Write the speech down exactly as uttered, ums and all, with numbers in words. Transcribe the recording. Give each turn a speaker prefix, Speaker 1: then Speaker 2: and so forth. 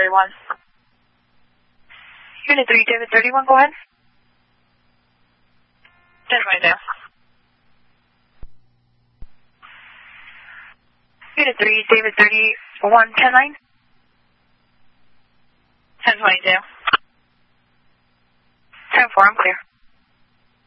Speaker 1: thirty-one. Unit three, David thirty-one, go ahead. ten twenty-two. Unit three, David thirty-one, ten nine. ten twenty-two. ten four, I'm clear.